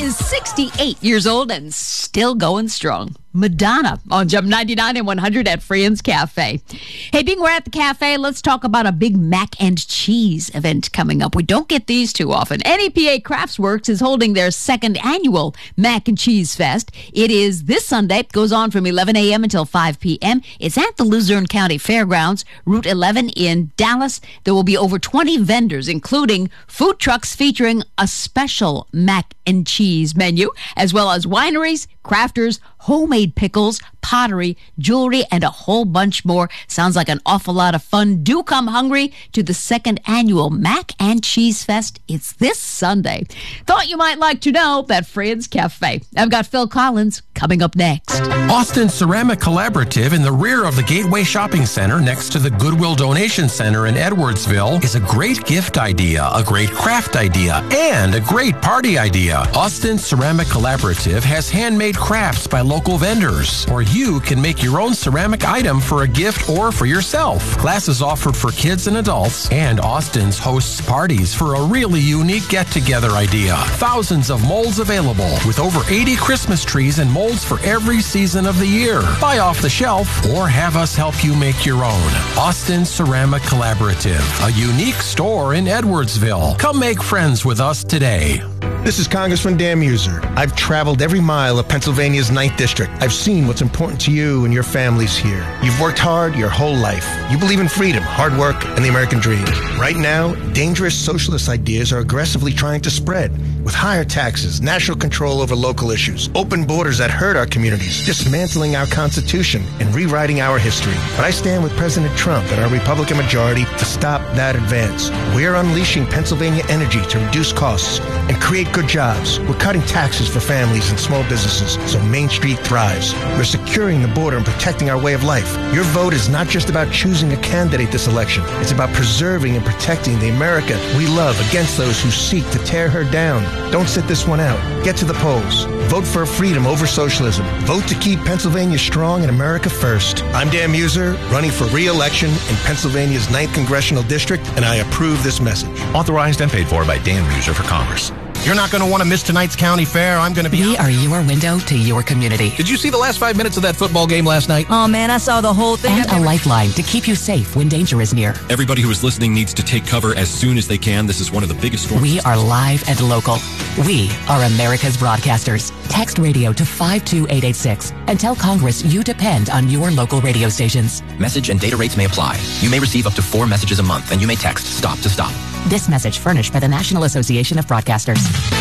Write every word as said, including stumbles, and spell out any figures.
is sixty-eight years old and still going strong. Madonna on Jump ninety-nine and one hundred at Friends Cafe. Hey, being we're at the cafe, let's talk about a big mac and cheese event coming up. We don't get these too often. N E P A Craftsworks is holding their second annual Mac and Cheese Fest. It is this Sunday. It goes on from eleven a.m. until five p.m. It's at the Luzerne County Fairgrounds, Route eleven in Dallas. There will be over twenty vendors, including food trucks featuring a special mac and cheese menu, as well as wineries, crafters, homemade pickles, pottery, jewelry, and a whole bunch more. Sounds like an awful lot of fun. Do come hungry to the second annual Mac and Cheese Fest. It's this Sunday. Thought you might like to know that Friends Cafe. I've got Phil Collins coming up next. Austin Ceramic Collaborative in the rear of the Gateway Shopping Center next to the Goodwill Donation Center in Edwardsville is a great gift idea, a great craft idea, and a great party idea. Austin Ceramic Collaborative has handmade crafts by local vendors, or you can make your own ceramic item for a gift or for yourself. Classes offered for kids and adults, and Austin's hosts parties for a really unique get-together idea. Thousands of molds available, with over eighty Christmas trees and molds for every season of the year. Buy off the shelf or have us help you make your own. Austin Ceramic Collaborative, a unique store in Edwardsville. Come make friends with us today. This is Congressman Dan Muser. I've traveled every mile of Pennsylvania's ninth District. I've seen what's important to you and your families here. You've worked hard your whole life. You believe in freedom, hard work, and the American dream. Right now, dangerous socialist ideas are aggressively trying to spread, with higher taxes, national control over local issues, open borders that hurt our communities, dismantling our Constitution, and rewriting our history. But I stand with President Trump and our Republican majority to stop that advance. We're unleashing Pennsylvania energy to reduce costs and create good jobs. We're cutting taxes for families and small businesses so Main Street thrives. We're securing the border and protecting our way of life. Your vote is not just about choosing a candidate this election. It's about preserving and protecting the America we love against those who seek to tear her down. Don't sit this one out. Get to the polls. Vote for freedom over socialism. Vote to keep Pennsylvania strong and America first. I'm Dan Muser, running for re-election in Pennsylvania's ninth Congressional District, and I approve this message. Authorized and paid for by Dan Muser for Congress. You're not going to want to miss tonight's county fair. I'm going to be... We are your window to your community. Did you see the last five minutes of that football game last night? Oh, man, I saw the whole thing. And a lifeline to keep you safe when danger is near. Everybody who is listening needs to take cover as soon as they can. This is one of the biggest storms. We are live and local. We are America's broadcasters. Text radio to five two eight eight six and tell Congress you depend on your local radio stations. Message and data rates may apply. You may receive up to four messages a month, and you may text STOP to STOP. This message furnished by the National Association of Broadcasters.